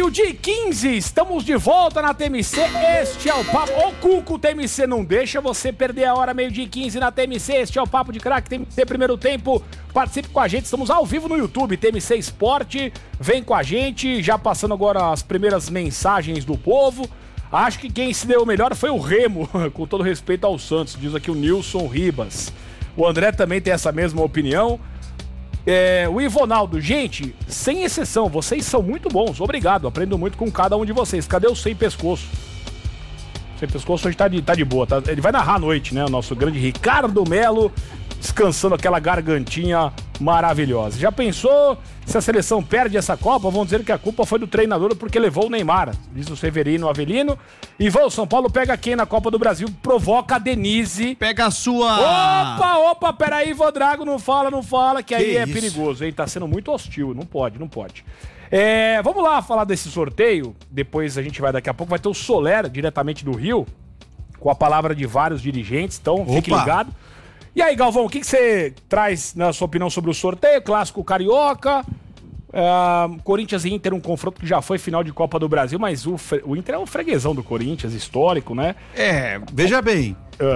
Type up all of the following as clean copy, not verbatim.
Meio-dia e 15, estamos de volta na TMC, este é o Papo... Ô, Cuco, TMC não deixa você perder a hora, meio-dia e 15 na TMC, este é o Papo de Craque, TMC Primeiro Tempo, participe com a gente, estamos ao vivo no YouTube, TMC Esporte, vem com a gente, já passando agora as primeiras mensagens do povo. Acho que quem se deu melhor foi o Remo, com todo respeito ao Santos, diz aqui o Nilson Ribas. O André também tem essa mesma opinião. O Ivonaldo, gente, sem exceção, vocês são muito bons, obrigado, aprendo muito com cada um de vocês. Cadê o Sem Pescoço? Sem Pescoço hoje tá de boa, tá? Ele vai narrar à noite, né? O nosso grande Ricardo Melo, descansando aquela gargantinha maravilhosa. Já pensou se a seleção perde essa Copa? Vão dizer que a culpa foi do treinador porque levou o Neymar, diz o Severino Avelino. Ivan, São Paulo pega quem na Copa do Brasil? Provoca a Denise. Pega a sua... Opa, peraí, Ivan Drago, não fala, que aí é perigoso, hein? Tá sendo muito hostil, não pode. Vamos lá falar desse sorteio, depois a gente vai, daqui a pouco, vai ter o Soler, diretamente do Rio, com a palavra de vários dirigentes, então fique ligado. E aí, Galvão, o que você traz na sua opinião sobre o sorteio? Clássico carioca, Corinthians e Inter, um confronto que já foi final de Copa do Brasil, mas o Inter é um freguesão do Corinthians, histórico, né? Veja bem,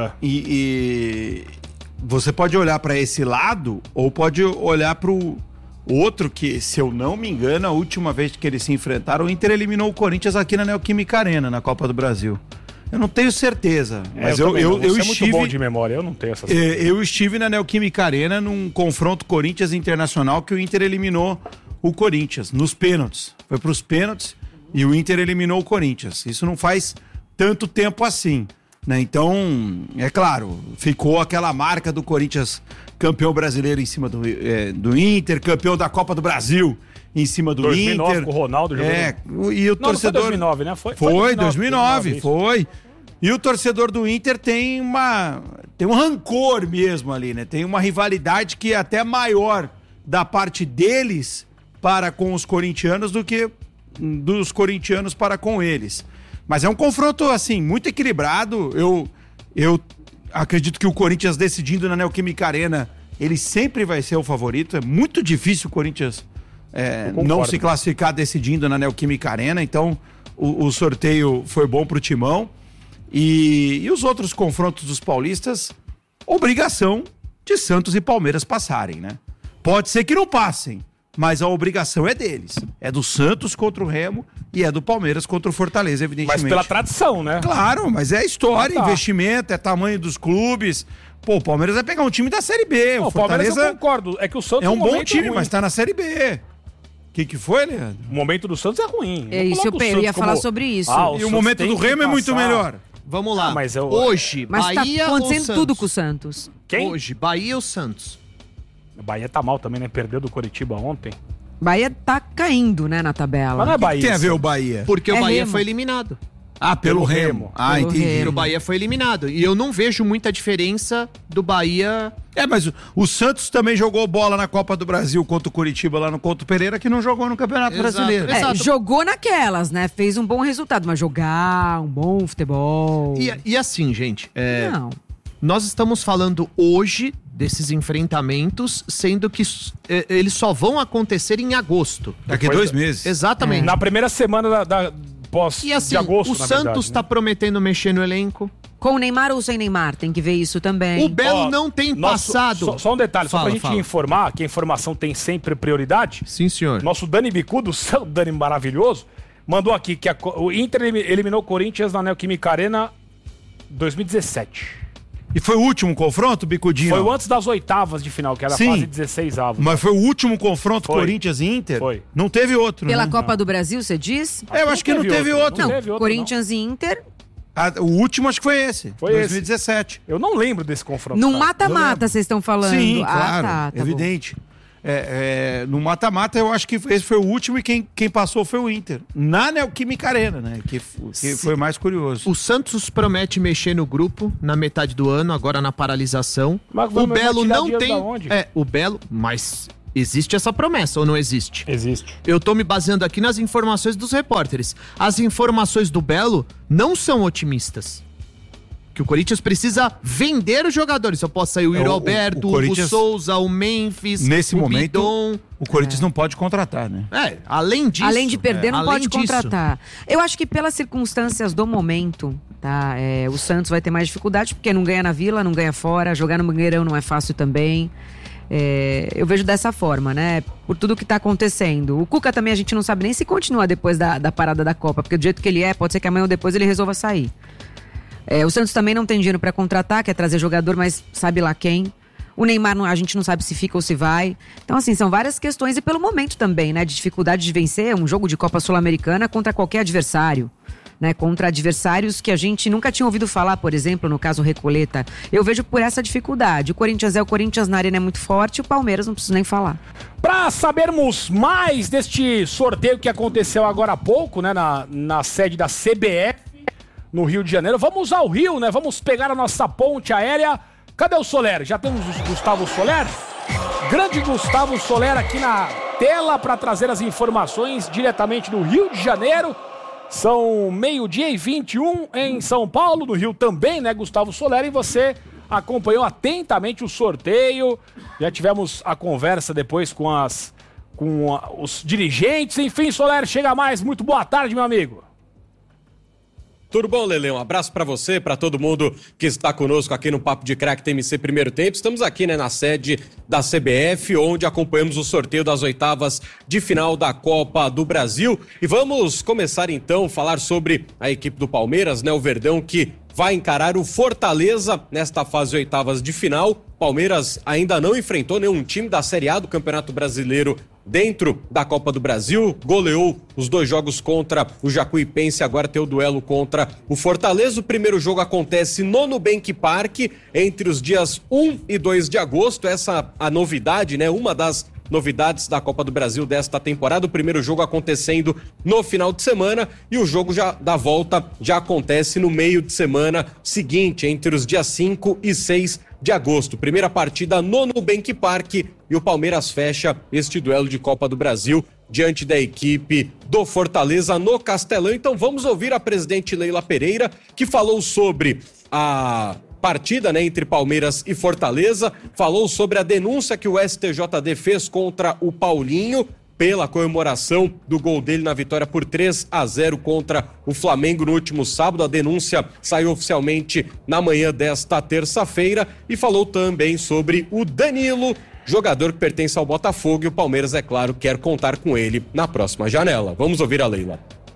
e você pode olhar para esse lado ou pode olhar para o outro que, se eu não me engano, a última vez que eles se enfrentaram, o Inter eliminou o Corinthians aqui na Neoquímica Arena, na Copa do Brasil. Eu não tenho certeza, mas eu estive... muito bom de memória, eu não tenho essa certeza. Eu estive na Neoquímica Arena num confronto Corinthians Internacional que o Inter eliminou o Corinthians, nos pênaltis. Foi para os pênaltis e o Inter eliminou o Corinthians. Isso não faz tanto tempo assim, né? Então, é claro, ficou aquela marca do Corinthians campeão brasileiro em cima do Inter, campeão da Copa do Brasil em cima do 2009, Inter. Com o Ronaldo jogando. E o torcedor... Não foi 2009, né? Foi 2009, foi. E o torcedor do Inter tem um rancor mesmo ali, né? Tem uma rivalidade que é até maior da parte deles para com os corintianos do que dos corintianos para com eles. Mas é um confronto, assim, muito equilibrado. Eu acredito que o Corinthians decidindo na Neoquímica Arena, ele sempre vai ser o favorito. É muito difícil o Corinthians não se classificar decidindo na Neoquímica Arena. Então, o sorteio foi bom pro Timão. E os outros confrontos dos paulistas, obrigação de Santos e Palmeiras passarem, né? Pode ser que não passem, mas a obrigação é deles. É do Santos contra o Remo e é do Palmeiras contra o Fortaleza, evidentemente. Mas pela tradição, né? Claro, mas é história, investimento, é tamanho dos clubes. Pô, o Palmeiras vai pegar um time da Série B. O Fortaleza, eu concordo. É que o Santos é um bom time, mas tá na Série B. O que foi, Leandro? O momento do Santos é ruim. É isso, eu ia falar sobre isso. E o momento do Remo é muito melhor. Vamos lá. Hoje, Bahia tá acontecendo tudo com o Santos. Quem? Hoje, Bahia ou Santos? O Bahia tá mal também, né? Perdeu do Coritiba ontem. Bahia tá caindo, né, na tabela. Mas não é Bahia. O que tem a ver o Bahia? Porque o Bahia Remo. foi eliminado. Pelo Remo. Entendi. O Bahia foi eliminado. E eu não vejo muita diferença do Bahia... Mas o Santos também jogou bola na Copa do Brasil contra o Curitiba lá no Couto Pereira, que não jogou no Campeonato Brasileiro. Jogou naquelas, né? Fez um bom resultado, mas jogar um bom futebol... E assim, gente, nós estamos falando hoje desses enfrentamentos, sendo que eles só vão acontecer em agosto. Daqui a 2 meses. Exatamente. Na primeira semana da e assim, de agosto, o Santos tá prometendo mexer no elenco. Com o Neymar ou sem Neymar? Tem que ver isso também. O Belo não tem passado... Só um detalhe, só pra gente informar, que a informação tem sempre prioridade. Sim, senhor. Nosso Dani Bicudo, seu Dani maravilhoso, mandou aqui que o Inter eliminou o Corinthians na Neoquímica Arena 2017. E foi o último confronto, Bicudinho? Foi o antes das oitavas de final, que era a fase 16 avos. Mas foi o último confronto Corinthians e Inter? Foi. Não teve outro, Pela né? Copa do Brasil, você diz? Eu acho que não teve outro. Não, Corinthians e Inter... O último acho que foi esse, 2017. Eu não lembro desse confronto. No mata-mata vocês estão falando. Sim, claro, tá evidente. No mata-mata eu acho que esse foi o último e quem passou foi o Inter. Na Neoquímica Arena, né? Que foi mais curioso. O Santos promete mexer no grupo na metade do ano, agora na paralisação. Mas o Belo não tem... O Belo... Mas... Existe essa promessa ou não existe? Existe. Eu tô me baseando aqui nas informações dos repórteres. As informações do Belo não são otimistas. que o Corinthians precisa vender os jogadores. Eu posso sair o Yuri Alberto, o Souza, o Memphis, nesse o momento, Bidon. O Corinthians não pode contratar, né? Além de perder, não pode contratar. Eu acho que pelas circunstâncias do momento, tá? O Santos vai ter mais dificuldade, porque não ganha na Vila, não ganha fora, jogar no Mangueirão não é fácil também. Eu vejo dessa forma, né? Por tudo que tá acontecendo. O Cuca também a gente não sabe nem se continua depois da parada da Copa, porque do jeito que ele pode ser que amanhã ou depois ele resolva sair. O Santos também não tem dinheiro pra contratar, quer trazer jogador, mas sabe lá quem. O Neymar, a gente não sabe se fica ou se vai. Então, assim, são várias questões. E pelo momento também, né? De dificuldade de vencer um jogo de Copa Sul-Americana contra qualquer adversário. Né? Contra adversários que a gente nunca tinha ouvido falar, por exemplo, no caso Recoleta. Eu vejo por essa dificuldade. O Corinthians na arena é muito forte, o Palmeiras não preciso nem falar. Para sabermos mais deste sorteio que aconteceu agora há pouco, né? Na sede da CBF, no Rio de Janeiro. Vamos ao Rio, né? Vamos pegar a nossa ponte aérea. Cadê o Soler? Já temos o Gustavo Soler? Grande Gustavo Soler aqui na tela para trazer as informações diretamente do Rio de Janeiro. São 12:21 em São Paulo, no Rio também, né, Gustavo Soler? E você acompanhou atentamente o sorteio. Já tivemos a conversa depois com os dirigentes. Enfim, Soler, chega mais. Muito boa tarde, meu amigo. Tudo bom, Lele? Um abraço pra você, pra todo mundo que está conosco aqui no Papo de Craque TMC Primeiro Tempo. Estamos aqui, né, na sede da CBF, onde acompanhamos o sorteio das oitavas de final da Copa do Brasil. E vamos começar, então, a falar sobre a equipe do Palmeiras, né, o Verdão, que vai encarar o Fortaleza nesta fase de oitavas de final. Palmeiras ainda não enfrentou nenhum time da Série A do Campeonato Brasileiro dentro da Copa do Brasil, goleou os 2 jogos contra o Jacuipense, agora tem o duelo contra o Fortaleza. O primeiro jogo acontece no Nubank Park, entre os dias 1 e 2 de agosto, essa a novidade, né? Uma das novidades da Copa do Brasil desta temporada, o primeiro jogo acontecendo no final de semana e o jogo da volta já acontece no meio de semana seguinte, entre os dias 5 e 6 de agosto. Primeira partida no Nubank Park e o Palmeiras fecha este duelo de Copa do Brasil diante da equipe do Fortaleza no Castelão. Então vamos ouvir a presidente Leila Pereira, que falou sobre a partida, né, entre Palmeiras e Fortaleza, falou sobre a denúncia que o STJD fez contra o Paulinho pela comemoração do gol dele na vitória por 3-0 contra o Flamengo no último sábado. A denúncia saiu oficialmente na manhã desta terça-feira e falou também sobre o Danilo, jogador que pertence ao Botafogo, e o Palmeiras, é claro, quer contar com ele na próxima janela. Vamos ouvir a Leila.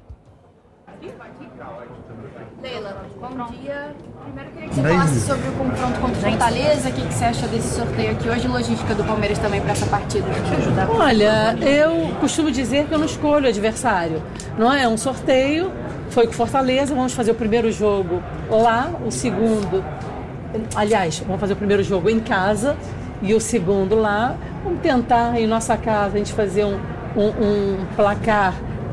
Leila, bom dia. Primeiro queria que você falasse sobre o confronto contra o Fortaleza. O que você acha desse sorteio aqui hoje? Logística do Palmeiras também para essa partida? Olha, eu costumo dizer que eu não escolho o adversário. Não é um sorteio, foi com Fortaleza, vamos fazer o primeiro jogo lá, o segundo... Aliás, vamos fazer o primeiro jogo em casa e o segundo lá. Vamos tentar, em nossa casa, a gente fazer um placar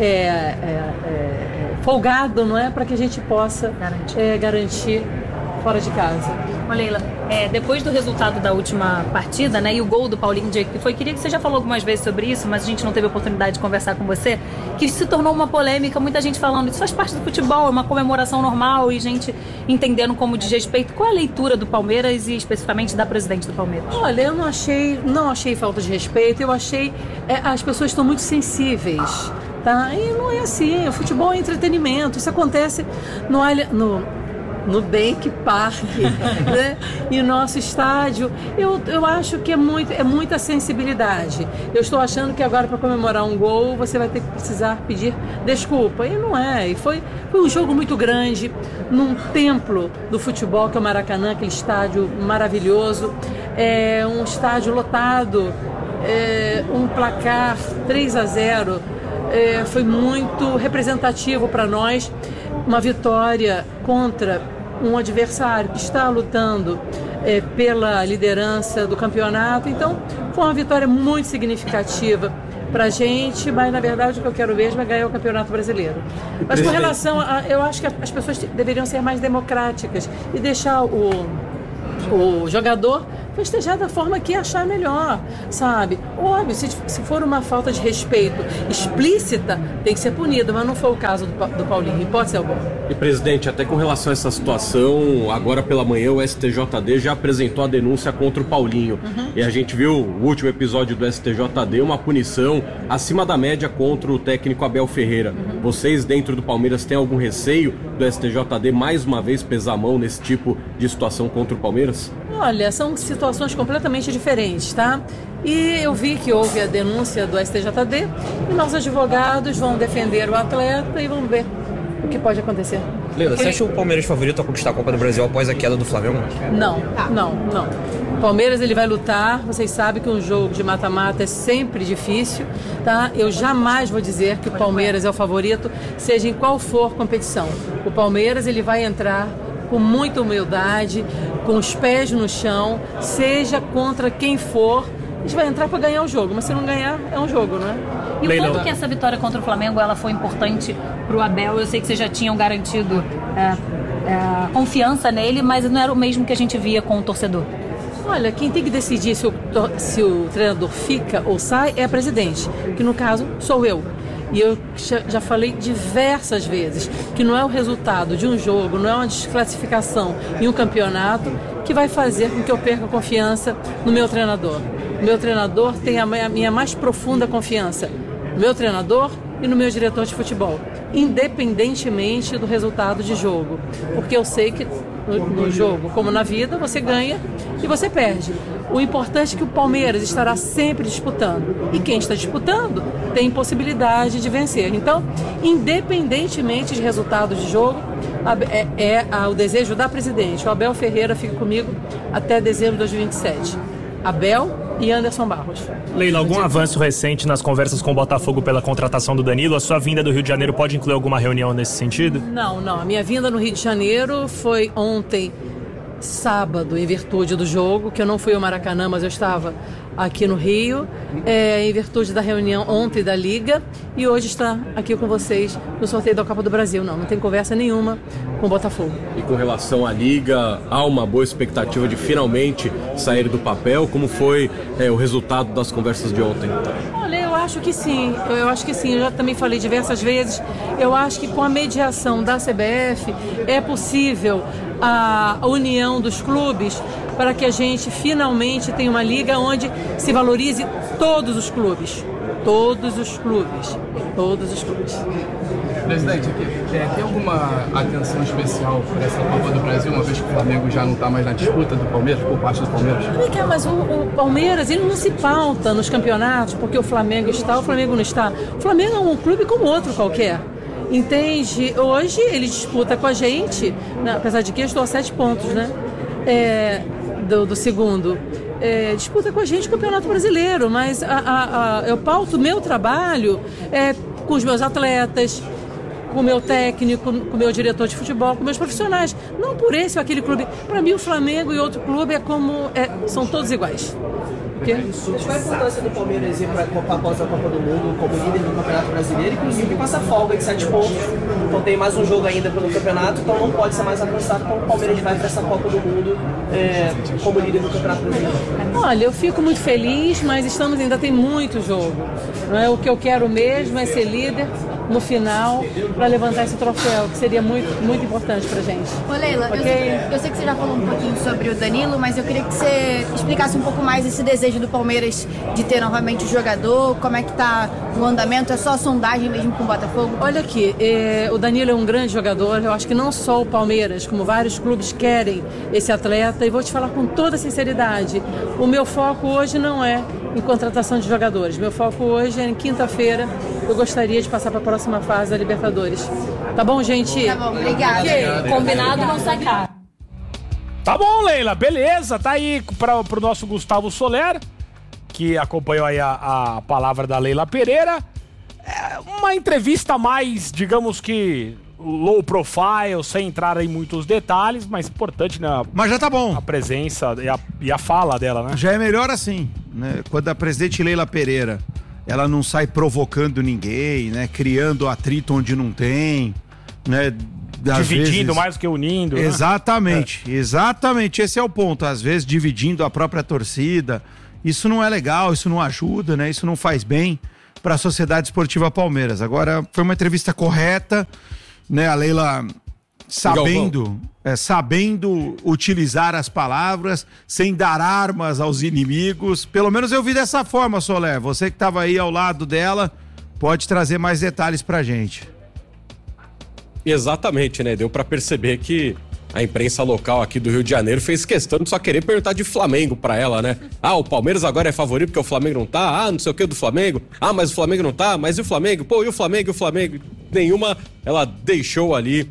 folgado, não é? Para que a gente possa garantir fora de casa. Ô Leila, depois do resultado da última partida, né, e o gol do Paulinho que foi, queria que você já falou algumas vezes sobre isso, mas a gente não teve a oportunidade de conversar com você, que se tornou uma polêmica, muita gente falando, isso faz parte do futebol, é uma comemoração normal e gente entendendo como desrespeito. Qual é a leitura do Palmeiras e especificamente da presidente do Palmeiras? Olha, eu não achei falta de respeito, eu achei, as pessoas estão muito sensíveis, tá? E não é assim, o futebol é entretenimento, isso acontece no Nubank Park, né? E o nosso estádio, eu acho que é muita sensibilidade. Eu estou achando que agora, para comemorar um gol, você vai ter que precisar pedir desculpa, e não é. E foi um jogo muito grande, num templo do futebol, que é o Maracanã, aquele estádio maravilhoso, um estádio lotado, um placar 3-0, foi muito representativo para nós. Uma vitória contra um adversário que está lutando pela liderança do campeonato. Então, foi uma vitória muito significativa para a gente, mas na verdade o que eu quero mesmo é ganhar o Campeonato Brasileiro. Mas com relação eu acho que as pessoas deveriam ser mais democráticas e deixar o jogador festejar da forma que achar melhor, sabe? Óbvio, se for uma falta de respeito explícita, tem que ser punido, mas não foi o caso do Paulinho, hipótese alguma. E, presidente, até com relação a essa situação, agora pela manhã o STJD já apresentou a denúncia contra o Paulinho. E a gente viu o último episódio do STJD, uma punição acima da média contra o técnico Abel Ferreira. Vocês, dentro do Palmeiras, têm algum receio do STJD mais uma vez pesar a mão nesse tipo de situação contra o Palmeiras? Olha, são situações completamente diferentes, tá? E eu vi que houve a denúncia do STJD e nossos advogados vão defender o atleta e vamos ver o que pode acontecer. Leila, você acha o Palmeiras favorito a conquistar a Copa do Brasil após a queda do Flamengo? Não. O Palmeiras ele vai lutar, vocês sabem que um jogo de mata-mata é sempre difícil, tá? Eu jamais vou dizer que o Palmeiras é o favorito, seja em qual for competição. O Palmeiras ele vai entrar com muita humildade, com os pés no chão, seja contra quem for, a gente vai entrar para ganhar o jogo, mas se não ganhar, é um jogo, não é? E o quanto que essa vitória contra o Flamengo ela foi importante para o Abel? Eu sei que vocês já tinham garantido confiança nele, mas não era o mesmo que a gente via com o torcedor. Olha, quem tem que decidir se o treinador fica ou sai é a presidente, que no caso sou eu. E eu já falei diversas vezes que não é o resultado de um jogo, não é uma desclassificação em um campeonato que vai fazer com que eu perca a confiança no meu treinador. O meu treinador tem a minha mais profunda confiança no meu treinador e no meu diretor de futebol, independentemente do resultado de jogo. Porque eu sei que no jogo, como na vida, você ganha e você perde. O importante é que o Palmeiras estará sempre disputando. E quem está disputando tem possibilidade de vencer. Então, independentemente de resultados de jogo, o desejo da presidente. O Abel Ferreira fica comigo até dezembro de 2027. Abel e Anderson Barros. Leila, algum avanço recente nas conversas com o Botafogo pela contratação do Danilo? A sua vinda do Rio de Janeiro pode incluir alguma reunião nesse sentido? Não. A minha vinda no Rio de Janeiro foi ontem, sábado, em virtude do jogo, que eu não fui ao Maracanã, mas eu estava aqui no Rio, em virtude da reunião ontem da Liga, e hoje está aqui com vocês no sorteio da Copa do Brasil. Não tem conversa nenhuma com o Botafogo. E com relação à Liga, há uma boa expectativa de finalmente sair do papel? Como foi o resultado das conversas de ontem? Olha, eu acho que sim, eu já também falei diversas vezes, eu acho que com a mediação da CBF é possível a união dos clubes para que a gente finalmente tenha uma liga onde se valorize todos os clubes. Todos os clubes. Presidente, tem alguma atenção especial para essa Copa do Brasil, uma vez que o Flamengo já não está mais na disputa do Palmeiras, por parte do Palmeiras? Mas o Palmeiras ele não se pauta nos campeonatos porque o Flamengo está, o Flamengo não está. O Flamengo é um clube como outro qualquer. Entende? Hoje ele disputa com a gente, né? Apesar de que eu estou a 7 pontos, né? Do segundo. Disputa com a gente o Campeonato Brasileiro, mas eu pauto o meu trabalho com os meus atletas, com o meu técnico, com o meu diretor de futebol, com meus profissionais. Não por esse ou aquele clube. Para mim, o Flamengo e outro clube são todos iguais. Qual a importância do Palmeiras ir para a Copa após a Copa do Mundo como líder do Campeonato Brasileiro, inclusive com essa folga de 7 pontos? Então tem mais um jogo ainda pelo campeonato, então não pode ser mais avançado como o Palmeiras vai para essa Copa do Mundo como líder do Campeonato Brasileiro. Olha, eu fico muito feliz, mas ainda tem muito jogo. Não é? O que eu quero mesmo é ser líder no final para levantar esse troféu, que seria muito, muito importante pra gente. Ô Leila, okay? eu sei que você já falou um pouquinho sobre o Danilo, mas eu queria que você explicasse um pouco mais esse desejo do Palmeiras de ter novamente o jogador, como é que tá o andamento, é só sondagem mesmo com o Botafogo? Olha aqui, o Danilo é um grande jogador, eu acho que não só o Palmeiras, como vários clubes querem esse atleta, e vou te falar com toda sinceridade, o meu foco hoje não é em contratação de jogadores, meu foco hoje é em quinta-feira, eu gostaria de passar para a próxima fase da Libertadores. Tá bom, gente? Tá bom, obrigada. Combinado não sai caro. Tá bom, Leila, beleza. Tá aí pro nosso Gustavo Soler, que acompanhou aí a palavra da Leila Pereira. Uma entrevista mais, digamos que low profile, sem entrar em muitos detalhes, mas importante, né? Mas já tá bom. A presença e a fala dela, né? Já é melhor assim, né? Quando a presidente Leila Pereira, ela não sai provocando ninguém, né? Criando atrito onde não tem, né? Dividindo mais do que unindo. Exatamente, exatamente. Esse é o ponto. Às vezes dividindo a própria torcida. Isso não é legal, isso não ajuda, né? Isso não faz bem para a Sociedade Esportiva Palmeiras. Agora, foi uma entrevista correta, né? A Leila sabendo utilizar as palavras, sem dar armas aos inimigos. Pelo menos eu vi dessa forma, Soler. Você que estava aí ao lado dela, pode trazer mais detalhes pra gente. Exatamente, né? Deu pra perceber que a imprensa local aqui do Rio de Janeiro fez questão de só querer perguntar de Flamengo pra ela, né? Ah, o Palmeiras agora é favorito porque o Flamengo não tá? Ah, não sei o que do Flamengo. Ah, mas o Flamengo não tá? Mas e o Flamengo? Pô, e o Flamengo? E o Flamengo? Nenhuma, ela deixou ali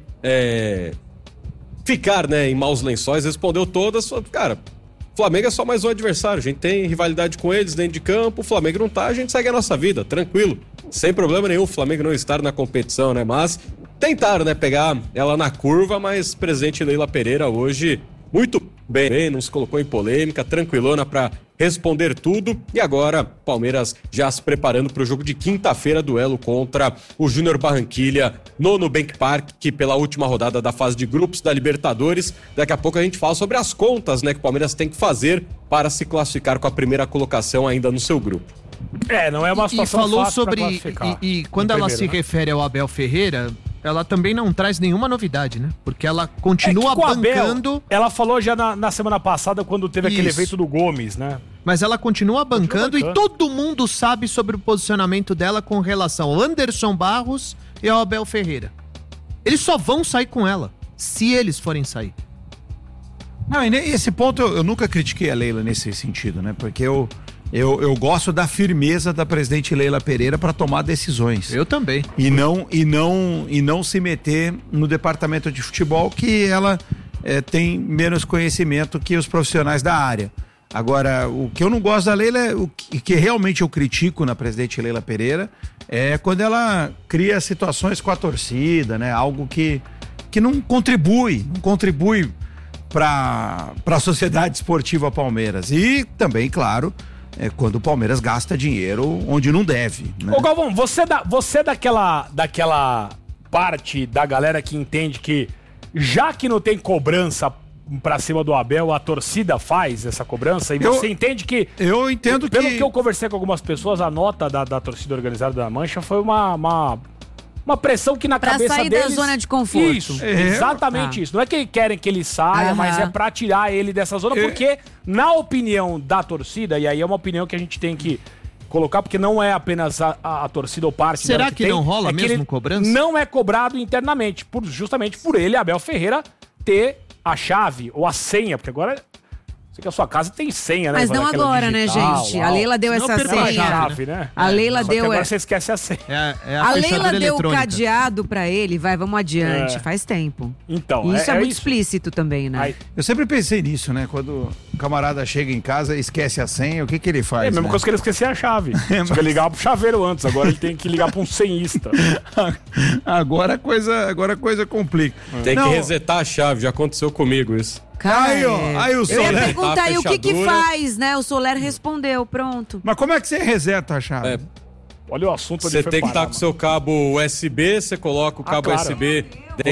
ficar, né, em maus lençóis, respondeu todas. Cara, o Flamengo é só mais um adversário, a gente tem rivalidade com eles dentro de campo, o Flamengo não tá, a gente segue a nossa vida, tranquilo, sem problema nenhum o Flamengo não estar na competição, né, mas tentaram, né, pegar ela na curva, mas presidente Leila Pereira hoje muito bem, não se colocou em polêmica, tranquilona pra responder tudo. E agora, Palmeiras já se preparando para o jogo de quinta-feira, duelo contra o Júnior Barranquilla no Nubank Park, que pela última rodada da fase de grupos da Libertadores. Daqui a pouco a gente fala sobre as contas, né, que o Palmeiras tem que fazer para se classificar com a primeira colocação ainda no seu grupo. Não é uma situação falou fácil sobre e quando ela se refere ao Abel Ferreira, ela também não traz nenhuma novidade, né? Porque ela continua bancando... Abel, ela falou já na semana passada, quando teve aquele evento do Gomes, né? Mas ela continua bancando e todo mundo sabe sobre o posicionamento dela com relação ao Anderson Barros e ao Abel Ferreira. Eles só vão sair com ela, se eles forem sair. Não, e nesse ponto eu nunca critiquei a Leila nesse sentido, né? Porque eu gosto da firmeza da presidente Leila Pereira para tomar decisões. Eu também. E não se meter no departamento de futebol, que ela tem menos conhecimento que os profissionais da área. Agora, o que eu não gosto da Leila, o que realmente eu critico na presidente Leila Pereira, é quando ela cria situações com a torcida, né? Algo que não contribui para a Sociedade Esportiva Palmeiras. E também, claro, quando o Palmeiras gasta dinheiro onde não deve, né? Ô Galvão, você é daquela parte da galera que entende que, já que não tem cobrança pra cima do Abel, a torcida faz essa cobrança, e você entende que... Eu entendo pelo que eu conversei com algumas pessoas, a nota da torcida organizada da Mancha foi uma pressão que na cabeça deles... Pra sair da zona de conforto. Isso, exatamente isso. Não é que querem que ele saia, mas é pra tirar ele dessa zona, porque na opinião da torcida, e aí é uma opinião que a gente tem que colocar, porque não é apenas a torcida ou parte dela. Será que não rola mesmo cobrança? Não é cobrado internamente, justamente por ele, Abel Ferreira, ter a chave ou a senha, porque agora... Sei que a sua casa tem senha, né? Mas não agora, digital, né, gente? A Leila deu essa senha. A chave, né? A Leila deu... Agora você esquece a senha. A Leila deu o cadeado pra ele. Vamos adiante. Faz tempo. Então, isso é muito explícito também, né? Eu sempre pensei nisso, né? Quando o camarada chega em casa e esquece a senha, o que ele faz? É a mesma coisa que ele esquecer a chave. Você vai ligar pro chaveiro antes, agora ele tem que ligar pra um senhista. Agora a coisa complica. Tem que resetar a chave, já aconteceu comigo isso. Cara, aí o Soler... Eu ia perguntar aí o que faz, né? O Soler respondeu, pronto. Mas como é que você reseta a chave? Olha o assunto. Você tem que estar com o seu cabo USB, você coloca o cabo USB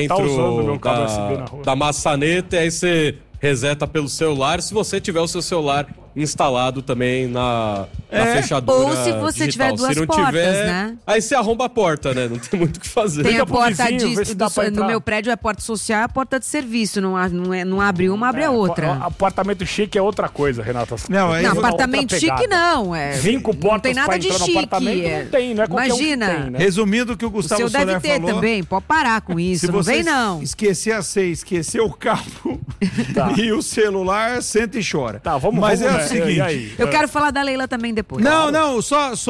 dentro da maçaneta e aí você reseta pelo celular, se você tiver o seu celular instalado também na fechadura. Ou se você digital. tiver duas portas, né? Aí você arromba a porta, né? Não tem muito o que fazer. Tem a porta no meu prédio, é a porta social e a porta de serviço. Não abre uma, abre a outra. Apartamento chique é outra coisa, Renata. Não, apartamento chique não. 5 portas não tem nada de chique. Não tem, não é qualquer Imagina. Um que tem, né? Resumindo o que o Gustavo Soler falou... O seu deve ter também, pode parar com isso, não vem não. Esquecer a senha, esquecer o cabo e o celular, senta e chora. Tá, vamos Mas é o seguinte... Eu quero falar da Leila também depois. Não,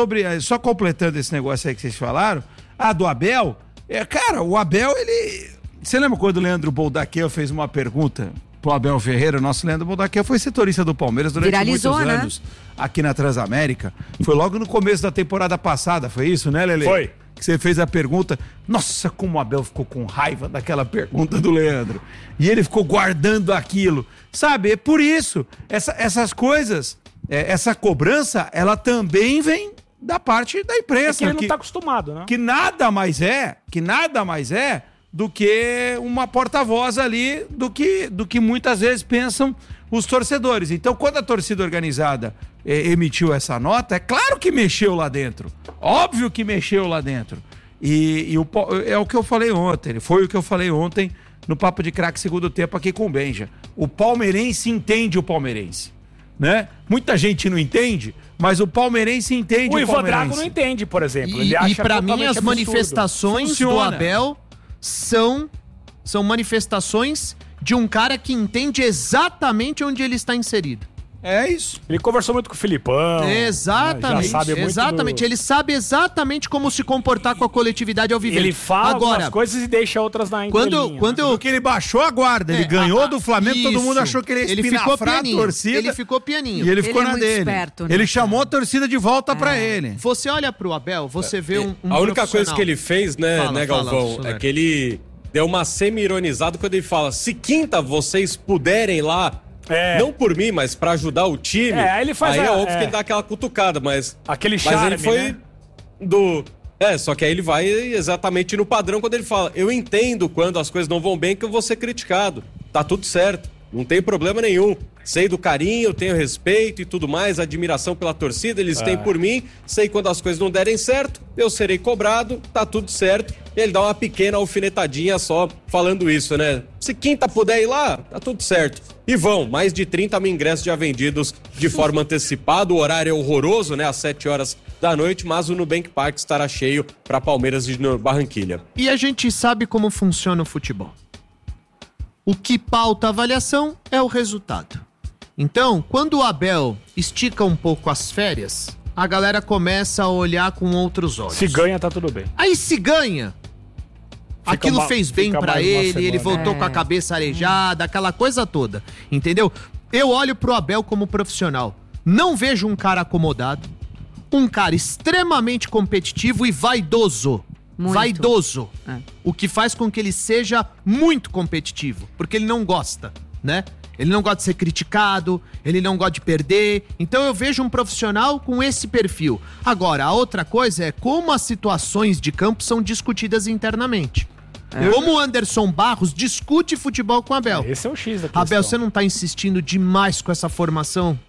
só completando esse negócio aí que vocês falaram, do Abel, cara, o Abel, ele... Você lembra quando o Leandro Boldaquel fez uma pergunta pro Abel Ferreira? O nosso Leandro Boldaquel foi setorista do Palmeiras durante muitos anos, aqui na Transamérica. Foi logo no começo da temporada passada, foi isso, né, Lele? Foi. Que você fez a pergunta. Nossa, como o Abel ficou com raiva daquela pergunta do Leandro. E ele ficou guardando aquilo. Sabe, é por isso. Essas coisas, essa cobrança, ela também vem da parte da imprensa. É que ele não tá acostumado, né? Que nada mais é do que uma porta-voz ali do que muitas vezes pensam os torcedores. Então, quando a torcida organizada emitiu essa nota, é claro que mexeu lá dentro. Óbvio que mexeu lá dentro. É o que eu falei ontem, foi o que eu falei ontem no Papo de Craque segundo tempo aqui com o Benja. O palmeirense entende o palmeirense, né? Muita gente não entende, mas o palmeirense entende o palmeirense. O Ivan Drago não entende, por exemplo. Ele acha e pra mim as manifestações do Abel são manifestações de um cara que entende exatamente onde ele está inserido. É isso. Ele conversou muito com o Filipão. Exatamente, já sabe muito exatamente. Ele sabe exatamente como se comportar com a coletividade ao viver. Ele fala algumas coisas e deixa outras na entrelinha. Porque ele baixou a guarda, ele ganhou do Flamengo, todo mundo achou que ele ia espinafrar a torcida. Ele ficou pianinho. E ele ficou na dele. Esperto, né? Ele chamou a torcida de volta pra ele. Você olha pro Abel, você vê um A única coisa que ele fez, né, Galvão, é que ele deu uma semi-ironizada quando ele fala: se quinta vocês puderem lá, não por mim, mas pra ajudar o time. Aí ele faz óbvio que ele dá aquela cutucada, mas. Aquele charme, mas ele foi né? Só que aí ele vai exatamente no padrão quando ele fala: eu entendo quando as coisas não vão bem que eu vou ser criticado. Tá tudo certo, não tem problema nenhum. Sei do carinho, tenho respeito e tudo mais, admiração pela torcida, eles têm por mim. Sei quando as coisas não derem certo, eu serei cobrado, tá tudo certo. E ele dá uma pequena alfinetadinha só falando isso, né? Se quinta puder ir lá, tá tudo certo. E vão, mais de 30 mil ingressos já vendidos de forma antecipada. O horário é horroroso, né? Às 7 horas da noite, mas o Nubank Park estará cheio para Palmeiras de Barranquilha. E a gente sabe como funciona o futebol. O que pauta a avaliação é o resultado. Então, quando o Abel estica um pouco as férias, a galera começa a olhar com outros olhos. Se ganha, tá tudo bem. Aí se ganha, aquilo fez bem pra ele voltou com a cabeça arejada, aquela coisa toda, entendeu? Eu olho pro Abel como profissional. Não vejo um cara acomodado, um cara extremamente competitivo e vaidoso. Muito. Vaidoso. O que faz com que ele seja muito competitivo, porque ele não gosta, né? Ele não gosta de ser criticado, ele não gosta de perder. Então eu vejo um profissional com esse perfil. Agora, a outra coisa é como as situações de campo são discutidas internamente. Como o Anderson Barros discute futebol com o Abel. Esse é o X da questão. Abel, você não tá insistindo demais com essa formação?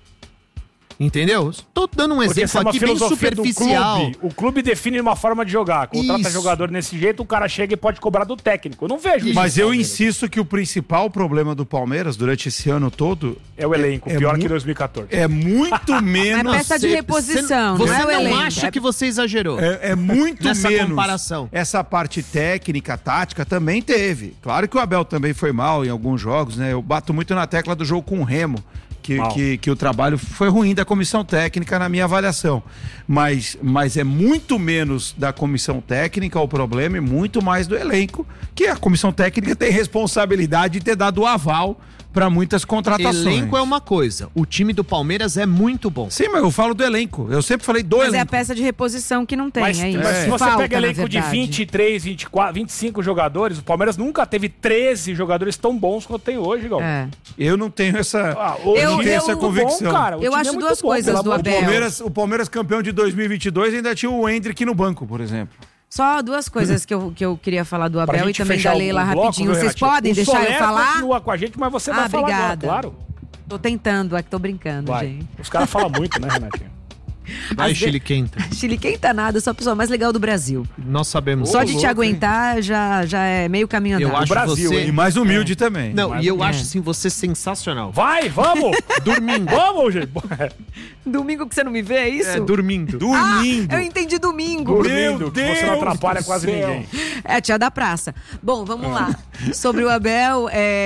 Entendeu? Tô dando um exemplo aqui bem superficial. O clube define uma forma de jogar. Contrata jogador desse jeito, o cara chega e pode cobrar do técnico. Eu não vejo isso. Mas eu insisto que o principal problema do Palmeiras durante esse ano todo é o elenco, pior que 2014. É muito menos. É peça de reposição, não é o elenco. Você não acha que você exagerou? É muito nessa menos. Comparação. Essa parte técnica, tática também teve. Claro que o Abel também foi mal em alguns jogos, né? Eu bato muito na tecla do jogo com o Remo. Que o trabalho foi ruim da comissão técnica na minha avaliação, mas é muito menos da comissão técnica o problema e muito mais do elenco, que a comissão técnica tem responsabilidade de ter dado o aval para muitas contratações. Elenco é uma coisa, o time do Palmeiras é muito bom. Sim, mas eu falo do elenco, eu sempre falei do elenco. Mas é a peça de reposição que não tem, mas se você pega elenco de 23, 24, 25 jogadores, o Palmeiras nunca teve 13 jogadores tão bons quanto tem hoje, Gal. Eu não tenho essa, essa convicção. Bom, cara. Eu acho duas coisas do Abel. O Palmeiras campeão de 2022 ainda tinha o Hendrick no banco, por exemplo. Só duas coisas que eu queria falar do Abel e também da Leila rapidinho. Vocês podem deixar eu falar? Continua com a gente, mas você vai falar agora, claro. Tô tentando, é que tô brincando, gente. Os caras falam muito, né, Renatinho? Vai, Chile quenta. Chile quenta nada, eu sou a pessoa mais legal do Brasil. Nós sabemos. Só de te aguentar já é meio caminho andado. Eu acho Brasil, você... E mais humilde também. Não, e eu acho assim você sensacional. Vai, vamos! Dormindo. Vamos, gente. Domingo que você não me vê, é isso? É, dormindo. Dormindo. Eu entendi domingo. Dormindo, que você não atrapalha quase ninguém. É a tia da praça. Bom, vamos lá. Sobre o Abel,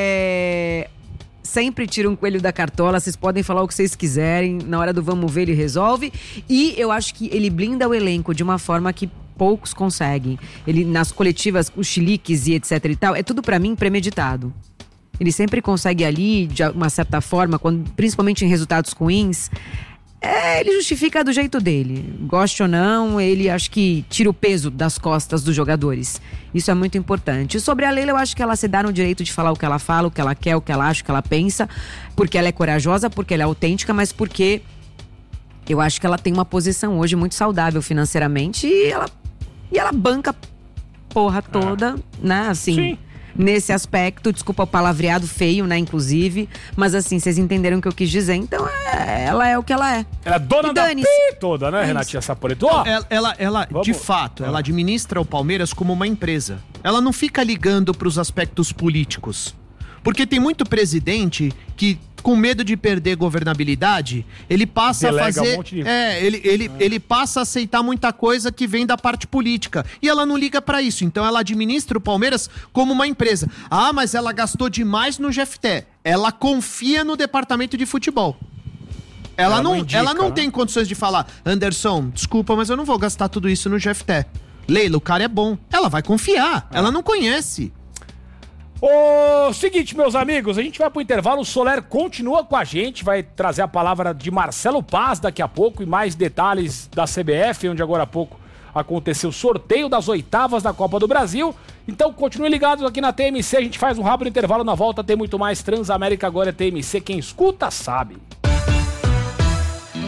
sempre tira um coelho da cartola, vocês podem falar o que vocês quiserem, na hora do vamos ver ele resolve, e eu acho que ele blinda o elenco de uma forma que poucos conseguem. Ele, nas coletivas, os chiliques e etc e tal, é tudo pra mim premeditado. Ele sempre consegue ali, de uma certa forma, principalmente em resultados ruins, ele justifica do jeito dele. Goste ou não, ele acho que tira o peso das costas dos jogadores. Isso é muito importante. Sobre a Leila, eu acho que ela se dá no direito de falar o que ela fala, o que ela quer, o que ela acha, o que ela pensa, porque ela é corajosa, porque ela é autêntica, mas porque eu acho que ela tem uma posição hoje muito saudável financeiramente e ela banca porra toda, né? Assim, Sim. Nesse aspecto, desculpa o palavreado feio, né, inclusive, mas assim, vocês entenderam o que eu quis dizer, então ela é o que ela é. Ela é dona da dane-se. P toda, né, Renatinha Saporeto? Ó, Ela de fato, ela administra o Palmeiras como uma empresa. Ela não fica ligando pros aspectos políticos. Porque tem muito presidente que, com medo de perder governabilidade, ele passa Delega a fazer... um monte de... ele passa a aceitar muita coisa que vem da parte política. E ela não liga pra isso. Então ela administra o Palmeiras como uma empresa. Ah, mas ela gastou demais no GFT. Ela confia no departamento de futebol. Ela não tem condições de falar, Anderson, desculpa, mas eu não vou gastar tudo isso no GFT. Leila, o cara é bom. Ela vai confiar. Ela não conhece. Seguinte, meus amigos, a gente vai pro intervalo, o Soler continua com a gente, vai trazer a palavra de Marcelo Paz daqui a pouco e mais detalhes da CBF, onde agora há pouco aconteceu o sorteio das oitavas da Copa do Brasil. Então continuem ligados aqui na TMC, a gente faz um rápido intervalo, na volta tem muito mais Transamérica, agora é TMC, quem escuta sabe.